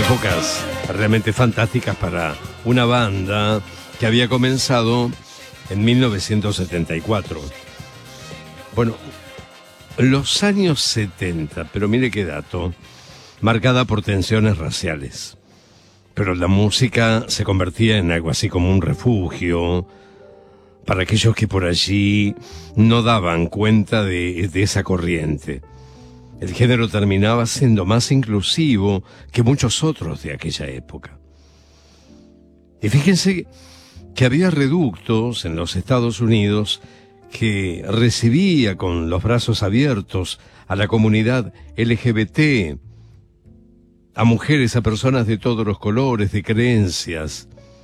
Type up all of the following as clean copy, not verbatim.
épocas realmente fantásticas para una banda que había comenzado en 1974. Bueno, los años 70, pero mire qué dato, marcada por tensiones raciales. Pero la música se convertía en algo así como un refugio para aquellos que por allí no daban cuenta de esa corriente. El género terminaba siendo más inclusivo que muchos otros de aquella época. Y fíjense que había reductos en los Estados Unidos que recibía con los brazos abiertos a la comunidad LGBT, a mujeres, a personas de todos los colores, de creencias.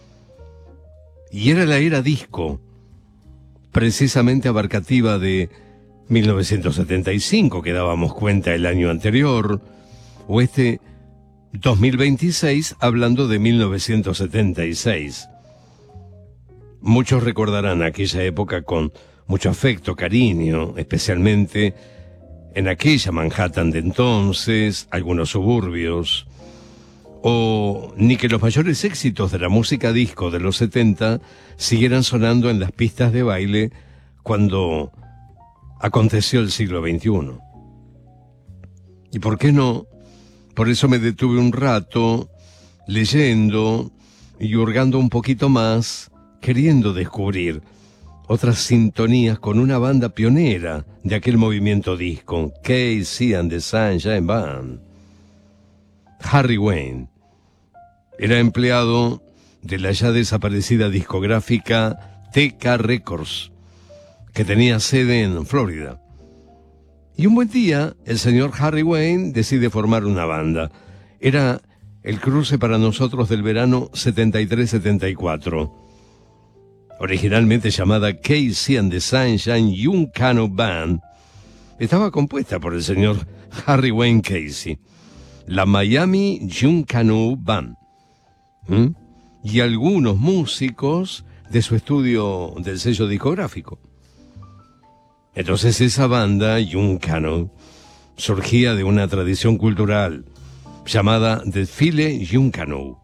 Y era la era disco, precisamente abarcativa de 1975, que dábamos cuenta el año anterior, o este 2026, hablando de 1976. Muchos recordarán aquella época con mucho afecto, cariño, especialmente en aquella Manhattan de entonces, algunos suburbios, o ni que los mayores éxitos de la música disco de los 70 siguieran sonando en las pistas de baile cuando aconteció el siglo XXI. ¿Y por qué no? Por eso me detuve un rato leyendo y hurgando un poquito más, queriendo descubrir otras sintonías con una banda pionera de aquel movimiento disco, Casey and the Sunshine Band. Harry Wayne era empleado de la ya desaparecida discográfica TK Records, que tenía sede en Florida. Y un buen día, el señor Harry Wayne decide formar una banda. Era el cruce para nosotros del verano 73-74. Originalmente llamada Casey and the Sunshine Junkanoo Band, estaba compuesta por el señor Harry Wayne Casey, la Miami Junkanoo Band, y algunos músicos de su estudio del sello discográfico. Entonces esa banda, Junkanoo, surgía de una tradición cultural llamada Desfile Junkanoo,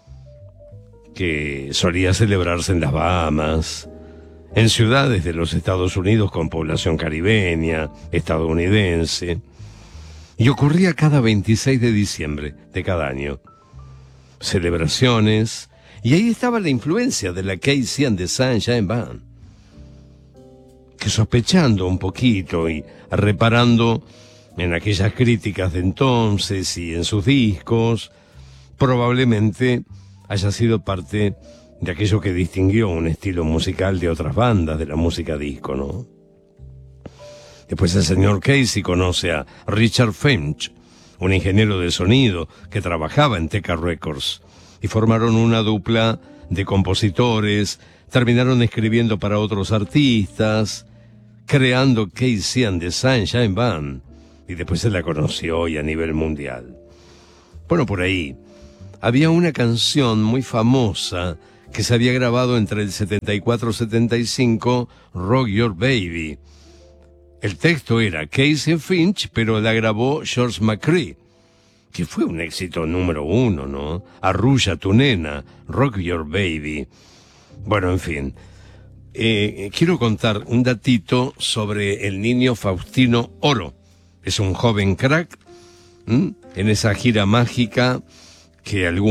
que solía celebrarse en las Bahamas, en ciudades de los Estados Unidos con población caribeña, estadounidense, y ocurría cada 26 de diciembre de cada año. Celebraciones, y ahí estaba la influencia de la Casey and the Sunshine Band, que sospechando un poquito y reparando en aquellas críticas de entonces y en sus discos, probablemente haya sido parte de aquello que distinguió un estilo musical de otras bandas de la música disco, ¿no? Después el señor Casey conoce a Richard Finch, un ingeniero de sonido que trabajaba en TK Records, y formaron una dupla de compositores, terminaron escribiendo para otros artistas, creando Casey and the Sunshine Band, y después se la conoció y a nivel mundial. Bueno, por ahí había una canción muy famosa que se había grabado entre el 74 y 75, Rock Your Baby. El texto era Casey Finch, pero la grabó George McCrae, que fue un éxito número 1, ¿no? Arrulla tu nena, Rock Your Baby. Bueno, en fin. Quiero contar un datito sobre el niño Faustino Oro. Es un joven crack, en esa gira mágica que algún